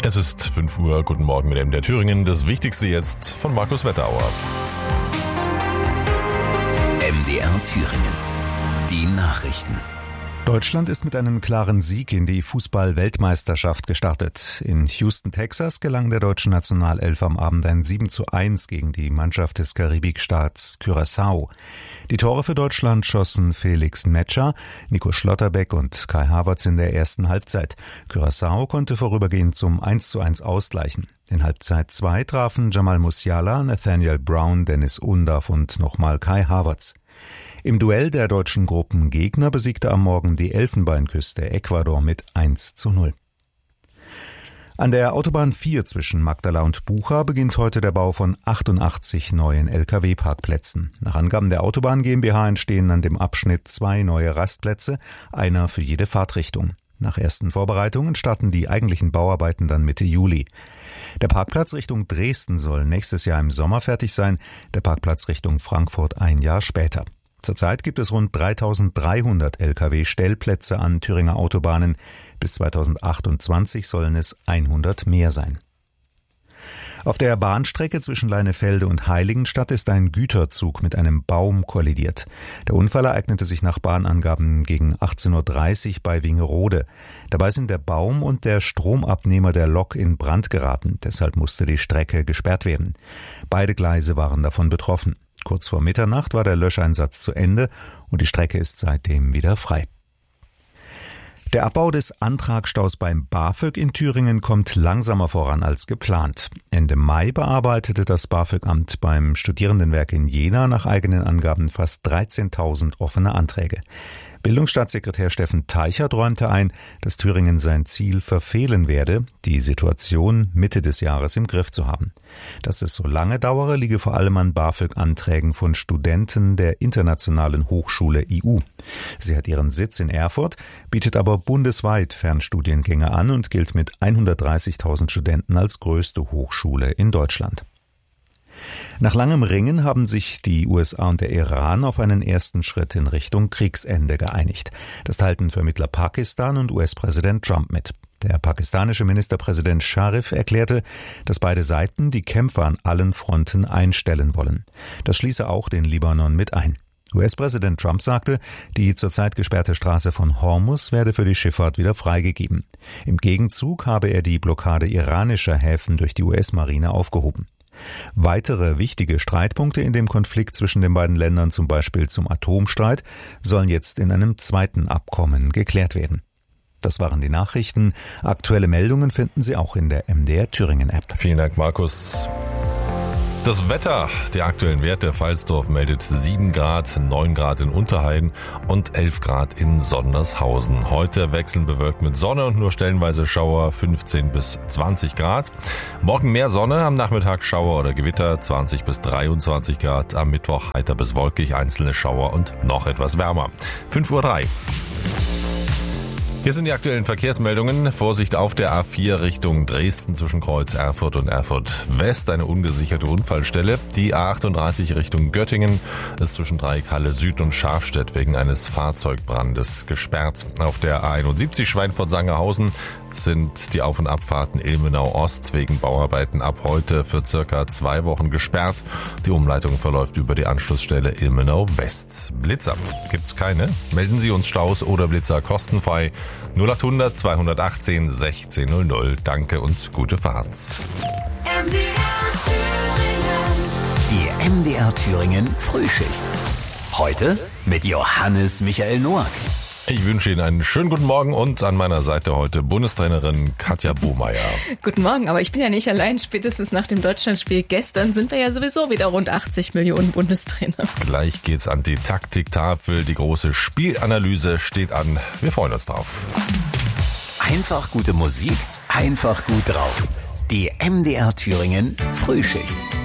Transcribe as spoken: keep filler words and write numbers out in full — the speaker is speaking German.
Es ist fünf Uhr, guten Morgen mit M D R Thüringen. Das Wichtigste jetzt von Markus Wetterauer. M D R Thüringen. Die Nachrichten. Deutschland ist mit einem klaren Sieg in die Fußball-Weltmeisterschaft gestartet. In Houston, Texas gelang der deutschen Nationalelf am Abend ein sieben zu eins gegen die Mannschaft des Karibikstaats Curaçao. Die Tore für Deutschland schossen Felix Metscher, Nico Schlotterbeck und Kai Havertz in der ersten Halbzeit. Curaçao konnte vorübergehend zum eins zu eins ausgleichen. In Halbzeit zwei trafen Jamal Musiala, Nathaniel Brown, Dennis Undav und nochmal Kai Havertz. Im Duell der deutschen Gruppengegner besiegte am Morgen die Elfenbeinküste Ecuador mit eins zu null. An der Autobahn vier zwischen Magdala und Bucha beginnt heute der Bau von achtundachtzig neuen L K W-Parkplätzen. Nach Angaben der Autobahn GmbH entstehen an dem Abschnitt zwei neue Rastplätze, einer für jede Fahrtrichtung. Nach ersten Vorbereitungen starten die eigentlichen Bauarbeiten dann Mitte Juli. Der Parkplatz Richtung Dresden soll nächstes Jahr im Sommer fertig sein, der Parkplatz Richtung Frankfurt ein Jahr später. Zurzeit gibt es rund dreitausenddreihundert L K W-Stellplätze an Thüringer Autobahnen. Bis zweitausendachtundzwanzig sollen es hundert mehr sein. Auf der Bahnstrecke zwischen Leinefelde und Heiligenstadt ist ein Güterzug mit einem Baum kollidiert. Der Unfall ereignete sich nach Bahnangaben gegen achtzehn Uhr dreißig bei Wingerode. Dabei sind der Baum und der Stromabnehmer der Lok in Brand geraten. Deshalb musste die Strecke gesperrt werden. Beide Gleise waren davon betroffen. Kurz vor Mitternacht war der Löscheinsatz zu Ende und die Strecke ist seitdem wieder frei. Der Abbau des Antragstaus beim BAföG in Thüringen kommt langsamer voran als geplant. Ende Mai bearbeitete das BAföG-Amt beim Studierendenwerk in Jena nach eigenen Angaben fast dreizehntausend offene Anträge. Bildungsstaatssekretär Steffen Teichert räumte ein, dass Thüringen sein Ziel verfehlen werde, die Situation Mitte des Jahres im Griff zu haben. Dass es so lange dauere, liege vor allem an BAföG-Anträgen von Studenten der Internationalen Hochschule I U. Sie hat ihren Sitz in Erfurt, bietet aber bundesweit Fernstudiengänge an und gilt mit hundertdreißigtausend Studenten als größte Hochschule in Deutschland. Nach langem Ringen haben sich die U S A und der Iran auf einen ersten Schritt in Richtung Kriegsende geeinigt. Das teilten Vermittler Pakistan und U S-Präsident Trump mit. Der pakistanische Ministerpräsident Scharif erklärte, dass beide Seiten die Kämpfe an allen Fronten einstellen wollen. Das schließe auch den Libanon mit ein. U S-Präsident Trump sagte, die zurzeit gesperrte Straße von Hormuz werde für die Schifffahrt wieder freigegeben. Im Gegenzug habe er die Blockade iranischer Häfen durch die U S-Marine aufgehoben. Weitere wichtige Streitpunkte in dem Konflikt zwischen den beiden Ländern, zum Beispiel zum Atomstreit, sollen jetzt in einem zweiten Abkommen geklärt werden. Das waren die Nachrichten. Aktuelle Meldungen finden Sie auch in der M D R Thüringen App. Vielen Dank, Markus. Das Wetter, die aktuellen Werte. Pfalzdorf meldet sieben Grad, neun Grad in Unterheiden und elf Grad in Sondershausen. Heute wechselnd bewölkt mit Sonne und nur stellenweise Schauer, fünfzehn bis zwanzig Grad. Morgen mehr Sonne, am Nachmittag Schauer oder Gewitter, zwanzig bis dreiundzwanzig Grad. Am Mittwoch heiter bis wolkig, einzelne Schauer und noch etwas wärmer. fünf Uhr drei. Hier sind die aktuellen Verkehrsmeldungen. Vorsicht auf der A vier Richtung Dresden zwischen Kreuz Erfurt und Erfurt West, eine ungesicherte Unfallstelle. Die A achtunddreißig Richtung Göttingen ist zwischen Dreieck Halle Süd und Scharfstedt wegen eines Fahrzeugbrandes gesperrt. Auf der A einundsiebzig Schweinfurt-Sangerhausen sind die Auf- und Abfahrten Ilmenau Ost wegen Bauarbeiten ab heute für circa zwei Wochen gesperrt. Die Umleitung verläuft über die Anschlussstelle Ilmenau West. Blitzer gibt's keine. Melden Sie uns Staus oder Blitzer kostenfrei. null achthundert zweihundertachtzehn sechzehn null null. Danke und gute Fahrt. M D R Thüringen. Die M D R Thüringen Frühschicht. Heute mit Johannes Michael Noack. Ich wünsche Ihnen einen schönen guten Morgen und an meiner Seite heute Bundestrainerin Katja Bohmeier. Guten Morgen, aber ich bin ja nicht allein. Spätestens nach dem Deutschlandspiel gestern sind wir ja sowieso wieder rund achtzig Millionen Bundestrainer. Gleich geht's an die Taktiktafel. Die große Spielanalyse steht an. Wir freuen uns drauf. Einfach gute Musik, einfach gut drauf. Die M D R Thüringen Frühschicht.